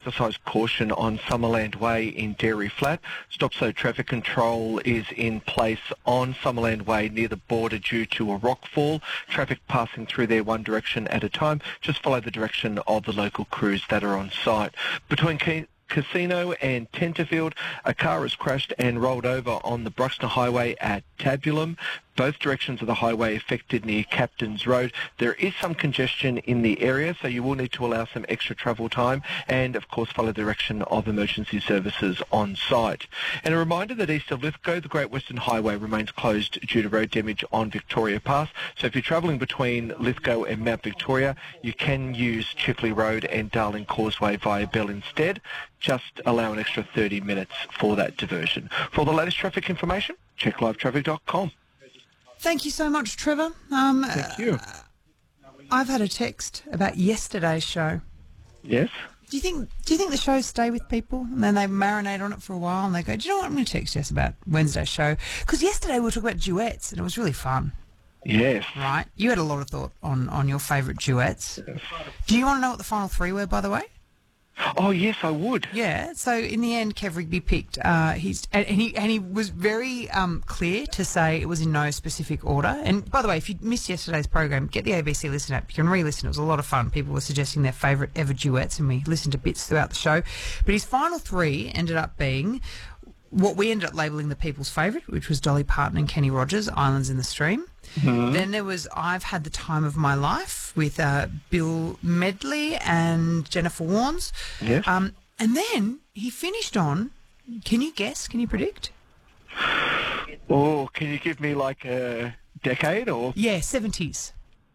exercise caution on Summerland Way in Dairy Flat. Stop-so traffic control is in place on Summerland Way near the border due to a rockfall. Traffic passing through there one direction at a time. Just follow the direction of the local crews that are on site. Between Casino and Tenterfield, a car has crashed and rolled over on the Bruxner Highway at Tabulum. Both directions of the highway affected near Captain's Road. There is some congestion in the area, so you will need to allow some extra travel time and, of course, follow the direction of emergency services on site. And a reminder that east of Lithgow, the Great Western Highway remains closed due to road damage on Victoria Pass. So if you're travelling between Lithgow and Mount Victoria, you can use Chifley Road and Darling Causeway via Bell instead. Just allow an extra 30 minutes for that diversion. For all the latest traffic information, check livetraffic.com. Thank you so much, Trevor. Thank you. I've had a text about yesterday's show. Yes? Do you think the shows stay with people and then they marinate on it for a while and they go, do you know what, I'm going to text Jess about Wednesday's show? Because yesterday we were talking about duets and it was really fun. Yes. Right? You had a lot of thought on your favourite duets. Yes. Do you want to know what the final three were, by the way? Oh, yes, I would. Yeah, so in the end, Kev Rigby picked, he was very clear to say it was in no specific order. And by the way, if you missed yesterday's program, get the ABC Listen app. You can re-listen. It was a lot of fun. People were suggesting their favourite ever duets, and we listened to bits throughout the show. But his final three ended up being what we ended up labelling the people's favourite, which was Dolly Parton and Kenny Rogers, Islands in the Stream. Mm-hmm. Then there was I've Had the Time of My Life with Bill Medley and Jennifer Warnes. Yes. And then he finished on, can you guess, can you predict? Oh, can you give me like a decade or? Yeah, 70s.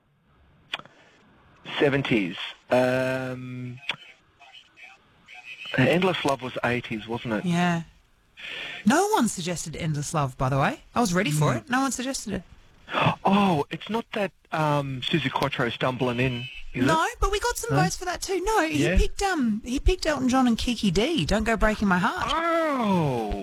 70s. Endless Love was 80s, wasn't it? Yeah. No one suggested Endless Love, by the way. I was ready for it. No one suggested it. Oh, it's not that Suzi Quatro stumbling in, is No, it? but we got some votes for that too. No, Yeah. he picked Elton John and Kiki D. Don't Go Breaking My Heart. Oh.